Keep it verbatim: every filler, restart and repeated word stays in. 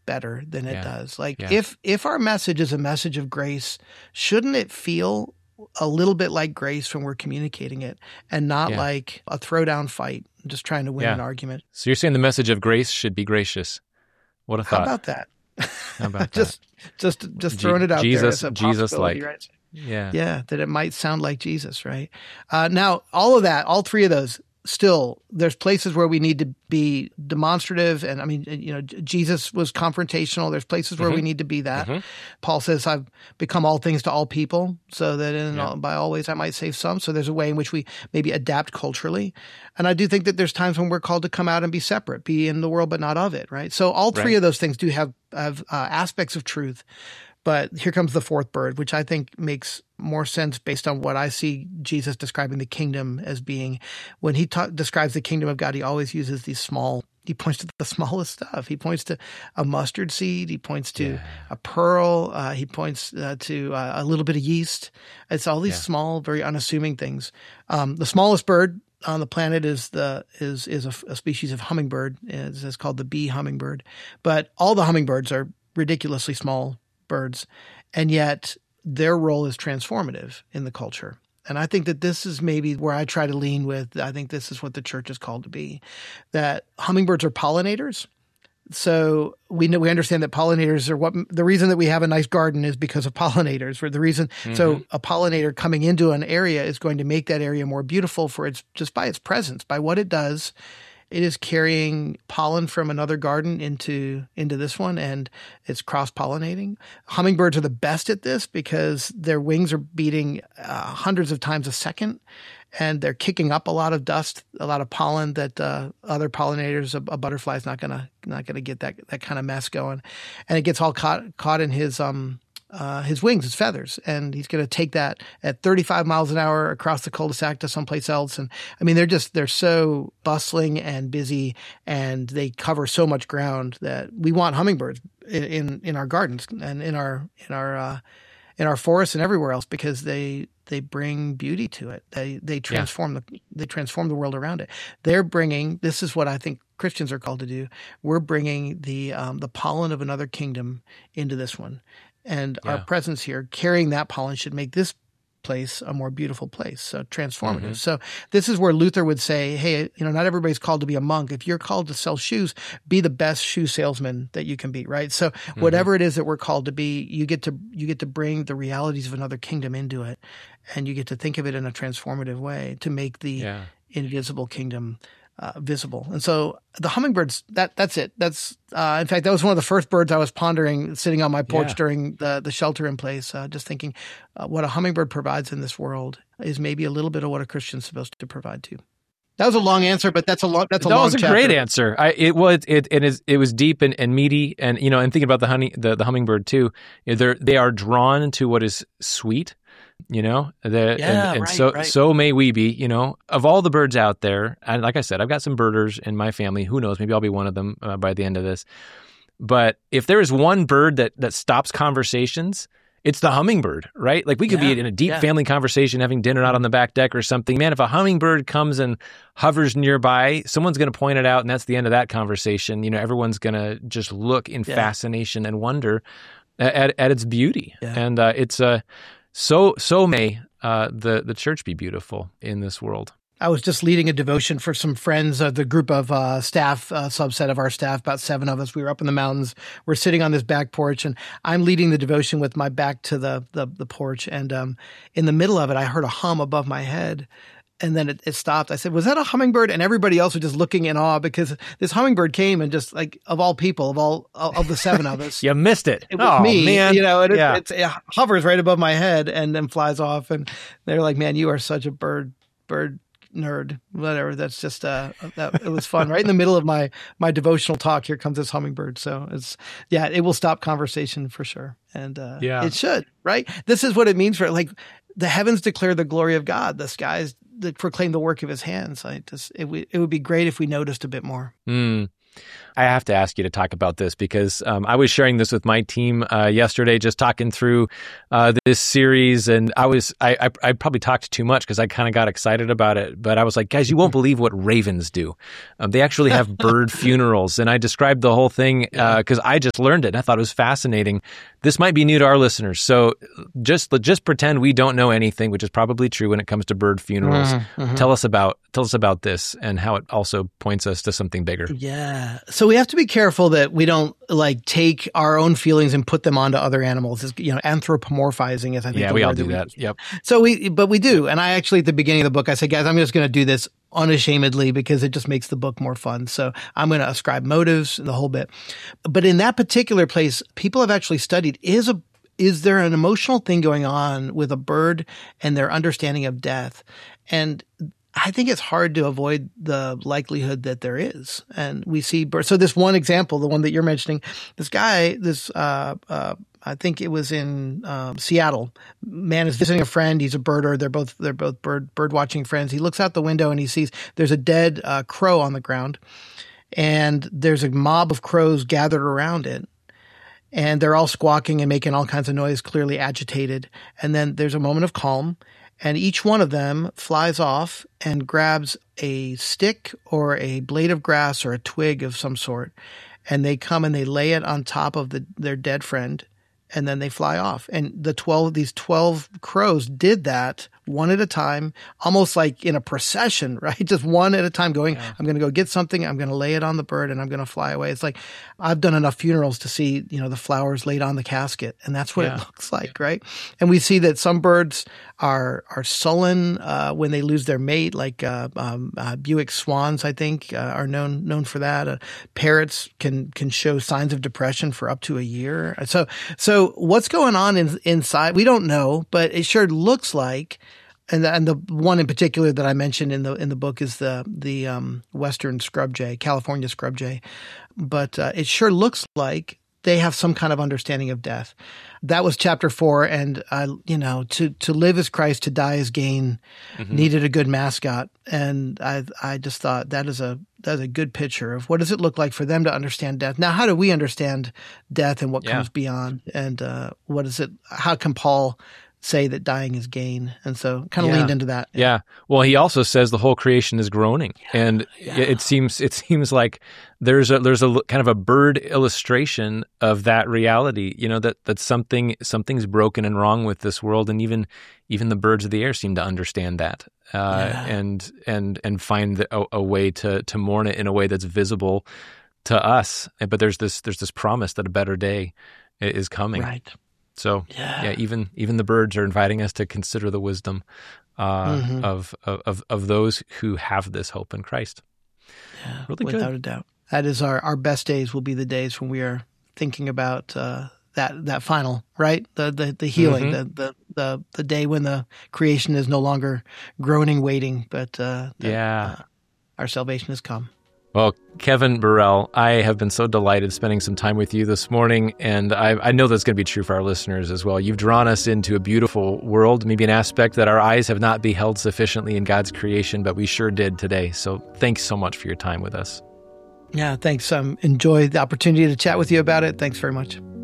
better than it Yeah. does. Like Yeah. if if our message is a message of grace, shouldn't it feel a little bit like grace when we're communicating it and not Yeah. like a throwdown fight, just trying to win Yeah. an argument? So you're saying the message of grace should be gracious. What a How thought. about that? How about just just just Je- throwing it out Jesus- there as a Jesus possibility, like. right? Yeah. Yeah, that it might sound like Jesus, right? Uh, now, all of that, all three of those, still, there's places where we need to be demonstrative. And I mean, you know, J- Jesus was confrontational. There's places where we need to be that. Mhm. Paul says, I've become all things to all people, so that in Yeah. all, by all ways I might save some. So there's a way in which we maybe adapt culturally. And I do think that there's times when we're called to come out and be separate, be in the world but not of it, right? So all three Right. of those things do have, have uh, aspects of truth. But here comes the fourth bird, which I think makes more sense based on what I see Jesus describing the kingdom as being. When he ta- describes the kingdom of God, he always uses these small, he points to the smallest stuff. He points to a mustard seed. He points to Yeah. a pearl. Uh, he points uh, to uh, a little bit of yeast. It's all these Yeah. small, very unassuming things. Um, the smallest bird on the planet is the is is a, a species of hummingbird. It's, it's called the bee hummingbird. But all the hummingbirds are ridiculously small birds, and yet their role is transformative in the culture. And I think that this is maybe where I try to lean with. I think this is what the church is called to be, that hummingbirds are pollinators. So we know, we understand that pollinators are what the reason that we have a nice garden is because of pollinators. For the reason, so a pollinator coming into an area is going to make that area more beautiful for its just by its presence, by what it does. It is carrying pollen from another garden into into this one, and it's cross-pollinating. Hummingbirds are the best at this because their wings are beating uh, hundreds of times a second, and they're kicking up a lot of dust, a lot of pollen that uh, other pollinators, a, a butterfly is not gonna not gonna get that that kind of mess going, and it gets all caught caught in his um. Uh, his wings, his feathers, and he's going to take that at thirty-five miles an hour across the cul-de-sac to someplace else. And I mean, they're just, they're so bustling and busy, and they cover so much ground that we want hummingbirds in, in, in our gardens and in our, in our, uh, in our forests and everywhere else, because they, they bring beauty to it. They, they transform the, they transform the world around it. They're bringing, this is what I think Christians are called to do. We're bringing the, um, the pollen of another kingdom into this one. And Yeah. our presence here, carrying that pollen, should make this place a more beautiful place, so transformative. Mm-hmm. So this is where Luther would say, hey, you know, not everybody's called to be a monk. If you're called to sell shoes, be the best shoe salesman that you can be, right? So Mm-hmm. whatever it is that we're called to be, you get to you get to bring the realities of another kingdom into it, and you get to think of it in a transformative way to make the Yeah. invisible kingdom Uh, visible. And so the hummingbirds, that that's it. That's, uh, in fact, that was one of the first birds I was pondering sitting on my porch Yeah. during the, the shelter in place, uh, just thinking uh, what a hummingbird provides in this world is maybe a little bit of what a Christian's supposed to provide too. That was a long answer, but that's a long, that's a that long was a chapter. great answer. I it was it it is it was deep and, and meaty, and you know, and thinking about the honey the, the hummingbird too, they they are drawn to what is sweet. You know, the, Yeah, and, and right, so right. so may we be. You know, of all the birds out there, and like I said, I've got some birders in my family. Who knows? Maybe I'll be one of them uh, by the end of this. But if there is one bird that that stops conversations, it's the hummingbird, right? Like we could Yeah, be in a deep yeah. family conversation, having dinner out on the back deck or something. Man, if a hummingbird comes and hovers nearby, someone's going to point it out, and that's the end of that conversation. You know, everyone's going to just look in Yeah. fascination and wonder at at, at its beauty, Yeah. and uh, it's a. Uh, So so may uh, the the church be beautiful in this world. I was just leading a devotion for some friends, uh, the group of uh, staff, uh, subset of our staff, about seven of us. We were up in the mountains. We're sitting on this back porch, and I'm leading the devotion with my back to the the, the porch. And um, in the middle of it, I heard a hum above my head. And then it, it stopped. I said, was that a hummingbird? And everybody else was just looking in awe, because this hummingbird came and just, like, of all people, of all of the seven of us, You missed it. it was oh me, man, you know, and it, yeah. it's, it hovers right above my head and then flies off. And they're like, man, you are such a bird, bird nerd, whatever. That's just, uh, that, it was fun. Right in the middle of my, my devotional talk, here comes this hummingbird. So it's, yeah, it will stop conversation for sure. And, uh, Yeah. it should, right? This is what it means for, like, the heavens declare the glory of God. The skies that proclaim the work of his hands. Like, just, it, w- it would be great if we noticed a bit more. Mm. I have to ask you to talk about this because um, I was sharing this with my team uh, yesterday, just talking through uh, this series, and I was I I, I probably talked too much because I kind of got excited about it. But I was like, guys, you won't believe what ravens do. Um, they actually have bird funerals, and I described the whole thing because uh, I just learned it. And I thought it was fascinating. This might be new to our listeners, so just just pretend we don't know anything, which is probably true when it comes to bird funerals. Mm-hmm. Tell us about tell us about this and how it also points us to something bigger. Yeah. So we have to be careful that we don't like take our own feelings and put them onto other animals. It's, you know, anthropomorphizing is I think yeah, the we word all do that. that. We, yep. So we, but we do, and I actually at the beginning of the book I said, guys, I'm just going to do this unashamedly because it just makes the book more fun. So I'm going to ascribe motives and the whole bit. But in that particular place, people have actually studied is a is there an emotional thing going on with a bird and their understanding of death, and I think it's hard to avoid the likelihood that there is. And we see birds. So this one example, the one that you're mentioning, this guy, this, uh, uh, I think it was in um, Seattle. Man is visiting a friend. He's a birder. They're both they're both bird bird watching friends. He looks out the window and he sees there's a dead uh, crow on the ground, and there's a mob of crows gathered around it. And they're all squawking and making all kinds of noise, clearly agitated. And then there's a moment of calm. And each one of them flies off and grabs a stick or a blade of grass or a twig of some sort. And they come and they lay it on top of the, their dead friend. And then they fly off. And the twelve, these twelve crows did that one at a time, almost like in a procession, right? Just one at a time going, yeah. I'm going to go get something. I'm going to lay it on the bird and I'm going to fly away. It's like, I've done enough funerals to see, you know, the flowers laid on the casket, and that's what yeah. it looks like, yeah. right? And we see that some birds are, are sullen, uh, when they lose their mate, like, uh, um, uh, Buick swans, I think, uh, are known, known for that. Uh, parrots can, can show signs of depression for up to a year. So, so what's going on in, inside? We don't know, but it sure looks like, And the, and the one in particular that I mentioned in the in the book is the the um, Western scrub jay, California scrub jay. But uh, it sure looks like they have some kind of understanding of death. That was chapter four, and uh, you know, to to live is Christ, to die is gain. Mm-hmm. Needed a good mascot, and I I just thought that is a that is a good picture of what does it look like for them to understand death. Now, how do we understand death and what yeah. comes beyond, and uh, what is it? How can Paul say that dying is gain? And so kind of yeah. leaned into that. Yeah. yeah. Well, he also says the whole creation is groaning. Yeah. And yeah. it seems it seems like there's a there's a kind of a bird illustration of that reality, you know, that that something something's broken and wrong with this world, and even even the birds of the air seem to understand that. Uh, yeah. and and and find a, a way to to mourn it in a way that's visible to us. But there's this there's this promise that a better day is coming. Right. So yeah. yeah, even even the birds are inviting us to consider the wisdom uh, mm-hmm. of, of of those who have this hope in Christ. Yeah, really without good. a doubt. That is our, our best days will be the days when we are thinking about uh, that that final, right? The the, the healing, mm-hmm. the, the the the day when the creation is no longer groaning, waiting, but uh, that, yeah, uh, our salvation has come. Well, Kevin Burrell, I have been so delighted spending some time with you this morning, and I, I know that's going to be true for our listeners as well. You've drawn us into a beautiful world, maybe an aspect that our eyes have not beheld sufficiently in God's creation, but we sure did today. So thanks so much for your time with us. Yeah, thanks. Um, enjoy the opportunity to chat with you about it. Thanks very much.